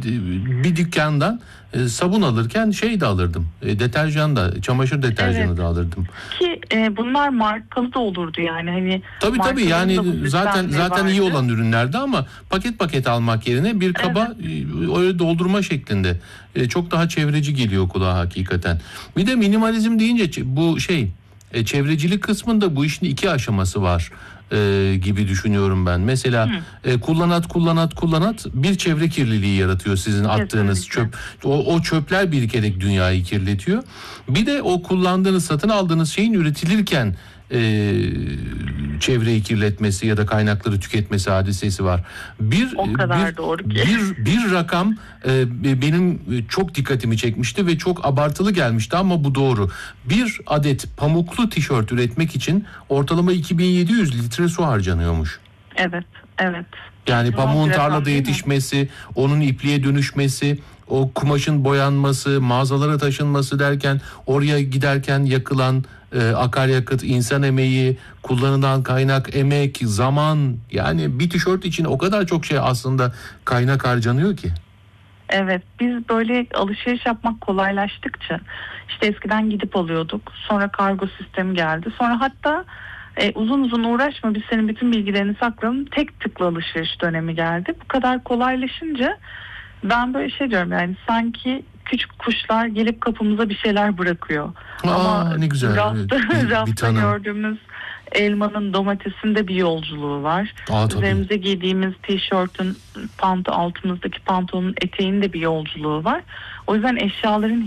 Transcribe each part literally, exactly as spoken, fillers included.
bir dükkandan e, sabun alırken şey de alırdım. E, deterjan da, çamaşır deterjanı Evet. da alırdım. Ki e, bunlar markalı da olurdu yani. Hani Tabii tabii yani zaten zaten vardı. iyi olan ürünlerdi ama paket paket almak yerine bir kaba Evet. e, öyle doldurma şeklinde e, çok daha çevreci geliyor kulağa hakikaten. Bir de minimalizm deyince bu şey e, çevrecilik kısmında bu işin iki aşaması var. E, gibi düşünüyorum ben. Mesela e, kullanat kullanat kullanat bir çevre kirliliği yaratıyor sizin attığınız Kesinlikle. çöp. O, o çöpler birikerek dünyayı kirletiyor. Bir de o kullandığınız, satın aldığınız şeyin üretilirken e, çevreyi kirletmesi ya da kaynakları tüketmesi hadisesi var. Bir O kadar bir, doğru ki. bir bir rakam e, benim çok dikkatimi çekmişti ve çok abartılı gelmişti ama bu doğru. Bir adet pamuklu tişört üretmek için ortalama iki bin yedi yüz litre su harcanıyormuş. Evet, evet. Yani Tamam, pamuğun bir rakam tarlada değil mi? yetişmesi, onun ipliğe dönüşmesi, o kumaşın boyanması, mağazalara taşınması derken oraya giderken yakılan e, akaryakıt, insan emeği, kullanılan kaynak, emek, zaman, yani bir tişört için o kadar çok şey aslında kaynak harcanıyor ki. Evet, biz böyle alışveriş yapmak kolaylaştıkça işte eskiden gidip alıyorduk, sonra kargo sistemi geldi, sonra hatta e, uzun uzun uğraşma biz senin bütün bilgilerini saklayalım, tek tıkla alışveriş dönemi geldi. Bu kadar kolaylaşınca ben böyle şey diyorum, yani sanki küçük kuşlar gelip kapımıza bir şeyler bırakıyor. Aa, Ama ne güzel. rafta, Bir- bir rafta tanım. gördüğümüz elmanın, domatesin de bir yolculuğu var. Aa, tabii. Üzerimize giydiğimiz tişörtün, pant altımızdaki pantolonun eteğinin de bir yolculuğu var. O yüzden eşyaların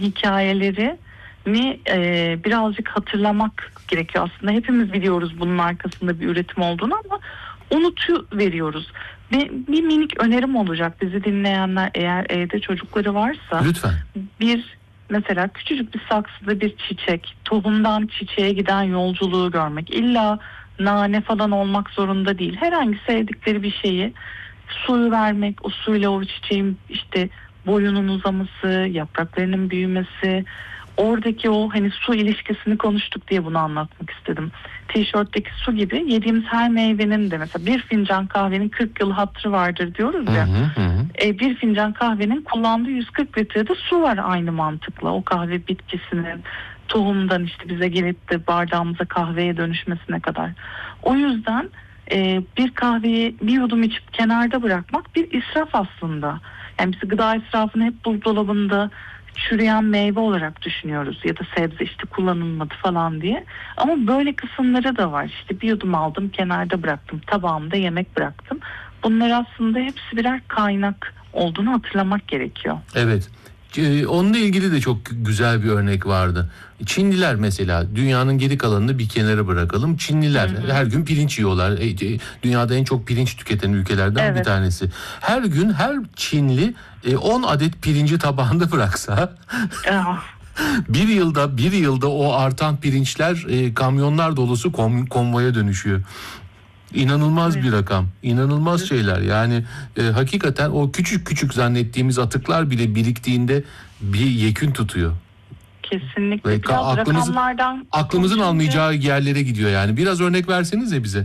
hikayelerini e, birazcık hatırlamak gerekiyor. Aslında hepimiz biliyoruz bunun arkasında bir üretim olduğunu ama unutuveriyoruz. Bir, bir minik önerim olacak bizi dinleyenler, eğer evde çocukları varsa. Lütfen. Bir mesela küçücük bir saksıda bir çiçek, tohumdan çiçeğe giden yolculuğu görmek. İlla nane falan olmak zorunda değil. Herhangi sevdikleri bir şeyi suyu vermek, o suyla o çiçeğin işte boyunun uzaması, yapraklarının büyümesi, oradaki o hani su ilişkisini konuştuk diye bunu anlatmak istedim. Tişörtteki su gibi yediğimiz her meyvenin de mesela bir fincan kahvenin kırk yıl hatırı vardır diyoruz ya. Hı hı hı. E, bir fincan kahvenin kullandığı yüz kırk litrede su var aynı mantıkla. O kahve bitkisinin tohumdan işte bize gelip de bardağımıza kahveye dönüşmesine kadar. O yüzden e, bir kahveyi bir yudum içip kenarda bırakmak bir israf aslında. Yani biz gıda israfını hep buzdolabında çürüyen meyve olarak düşünüyoruz ya da sebze işte kullanılmadı falan diye. Ama böyle kısımları da var. İşte bir yudum aldım, kenarda bıraktım, tabağımda yemek bıraktım. Bunlar aslında hepsi birer kaynak olduğunu hatırlamak gerekiyor. Evet. Ee, Onunla ilgili de çok güzel bir örnek vardı. Çinliler mesela, dünyanın geri kalanını bir kenara bırakalım. Çinliler Hı hı. her gün pirinç yiyorlar. E, e, Dünyada en çok pirinç tüketen ülkelerden Evet. bir tanesi. Her gün her Çinli e, on adet pirinci tabağında bıraksa Ah, bir yılda bir yılda o artan pirinçler e, kamyonlar dolusu kom- konvoya dönüşüyor. İnanılmaz evet. bir rakam. İnanılmaz şeyler. Yani e, hakikaten o küçük küçük zannettiğimiz atıklar bile biriktiğinde bir yekün tutuyor. Kesinlikle. Ve Biraz aklımızın rakamlardan aklımızın konuşunca, almayacağı yerlere gidiyor yani. Biraz örnek versenize bize.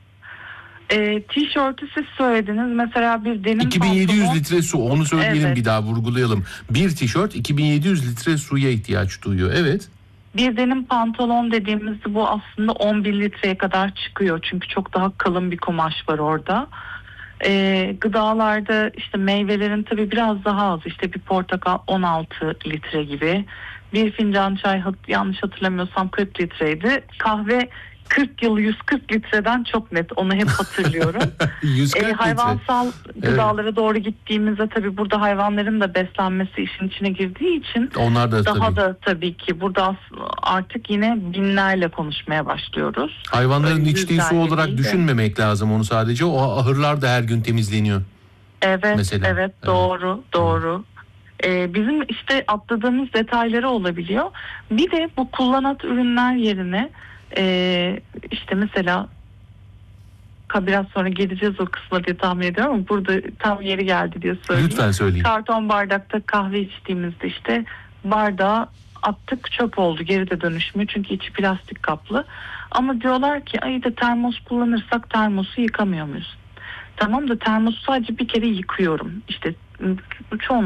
E, tişörtü siz söylediniz. Mesela bir denim iki bin yedi yüz pantolon. litre su, onu söyleyelim, Evet. bir daha vurgulayalım. Bir tişört iki bin yedi yüz litre suya ihtiyaç duyuyor. Evet. Bir denim pantolon dediğimizde bu aslında on bin litreye kadar çıkıyor. Çünkü çok daha kalın bir kumaş var orada. Ee, gıdalarda işte meyvelerin tabii biraz daha az. İşte bir portakal on altı litre gibi. Bir fincan çay, yanlış hatırlamıyorsam kırk litreydi. Kahve kırk yıl yüz kırk litreden çok net, onu hep hatırlıyorum. yüz kırk Ee, litre. hayvansal gıdalara doğru gittiğimizde tabii burada hayvanların da beslenmesi işin içine girdiği için Onlar da daha tabii. da tabii ki burada as- artık yine binlerle konuşmaya başlıyoruz. Hayvanların Öyle içtiği su yüzlerle olarak değil de. düşünmemek lazım onu sadece. O ahırlar da her gün temizleniyor. Evet, Mesela. evet, doğru, Evet. doğru. Ee, bizim işte atladığımız detayları olabiliyor. Bir de bu kullanat ürünler yerine e, işte mesela biraz sonra geleceğiz o kısma diye tahmin ediyorum ama burada tam yeri geldi diye söyleyeyim. Lütfen söyleyin. Karton bardakta kahve içtiğimizde işte bardağı attık, çöp oldu, geri de dönüşmüyor çünkü içi plastik kaplı. Ama diyorlar ki ay da termos kullanırsak termosu yıkamıyor muyuz? Tamam da termosu sadece bir kere yıkıyorum. İşte çoğunlukla